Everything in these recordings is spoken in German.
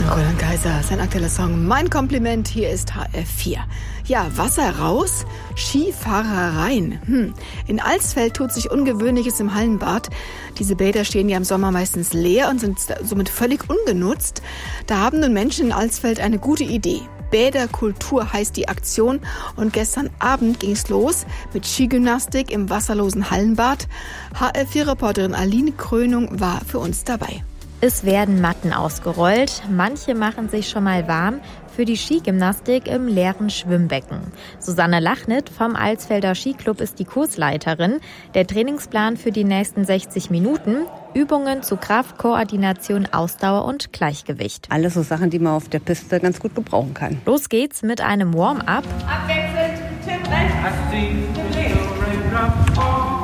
Roland Kaiser, sein aktueller Song Mein Kompliment, hier ist HR4. Ja, Wasser raus, Skifahrer rein. In Alsfeld tut sich Ungewöhnliches im Hallenbad. Diese Bäder stehen ja im Sommer meistens leer und sind somit völlig ungenutzt. Da haben nun Menschen in Alsfeld eine gute Idee. Bäderkultur heißt die Aktion und gestern Abend ging es los mit Skigymnastik im wasserlosen Hallenbad. HR4-Reporterin Aline Krönung war für uns dabei. Es werden Matten ausgerollt, manche machen sich schon mal warm für die Skigymnastik im leeren Schwimmbecken. Susanne Lachnit vom Alsfelder Skiclub ist die Kursleiterin. Der Trainingsplan für die nächsten 60 Minuten, Übungen zu Kraft, Koordination, Ausdauer und Gleichgewicht. Alles so Sachen, die man auf der Piste ganz gut gebrauchen kann. Los geht's mit einem Warm-up. Abwechselnd, Tipp rechts, Tipp links.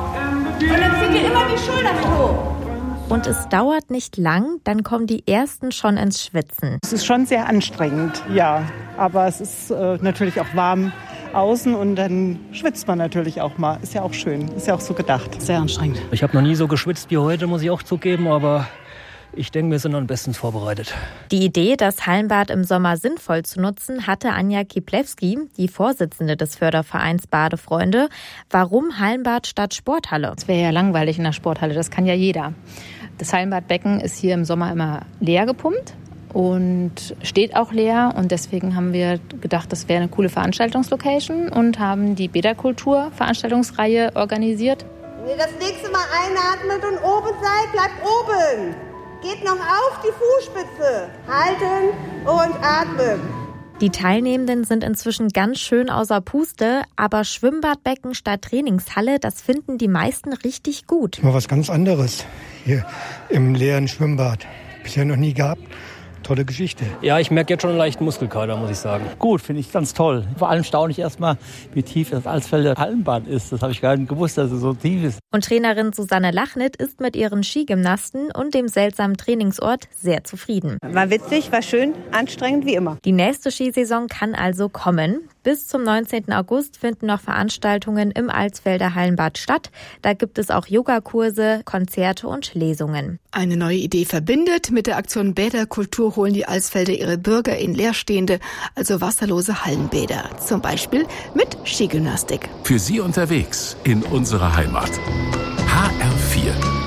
Und dann zieht ihr immer die Schulter mit hoch. Und es dauert nicht lang, dann kommen die Ersten schon ins Schwitzen. Es ist schon sehr anstrengend, ja. Aber es ist natürlich auch warm außen und dann schwitzt man natürlich auch mal. Ist ja auch schön, ist ja auch so gedacht. Sehr anstrengend. Ich habe noch nie so geschwitzt wie heute, muss ich auch zugeben, aber ich denke, wir sind am besten vorbereitet. Die Idee, das Hallenbad im Sommer sinnvoll zu nutzen, hatte Anja Kiplewski, die Vorsitzende des Fördervereins Badefreunde. Warum Hallenbad statt Sporthalle? Es wäre ja langweilig in der Sporthalle, das kann ja jeder. Das Hallenbadbecken ist hier im Sommer immer leer gepumpt und steht auch leer. Und deswegen haben wir gedacht, das wäre eine coole Veranstaltungslocation und haben die Bäderkultur-Veranstaltungsreihe organisiert. Wenn ihr das nächste Mal einatmet und oben seid, bleibt oben. Geht noch auf die Fußspitze. Halten und atmen. Die Teilnehmenden sind inzwischen ganz schön außer Puste, aber Schwimmbadbecken statt Trainingshalle, das finden die meisten richtig gut. Mal was ganz anderes hier im leeren Schwimmbad. Bisher noch nie gehabt. Tolle Geschichte. Ja, ich merke jetzt schon einen leichten Muskelkater, muss ich sagen. Gut, finde ich ganz toll. Vor allem staune ich erstmal, wie tief das Alsfelder Hallenbad ist. Das habe ich gar nicht gewusst, dass es so tief ist. Und Trainerin Susanne Lachnit ist mit ihren Skigymnasten und dem seltsamen Trainingsort sehr zufrieden. War witzig, war schön, anstrengend wie immer. Die nächste Skisaison kann also kommen. Bis zum 19. August finden noch Veranstaltungen im Alsfelder Hallenbad statt. Da gibt es auch Yogakurse, Konzerte und Lesungen. Eine neue Idee verbindet. Mit der Aktion Bäderkultur holen die Alsfelder ihre Bürger in leerstehende, also wasserlose Hallenbäder. Zum Beispiel mit Skigymnastik. Für Sie unterwegs in unserer Heimat. HR4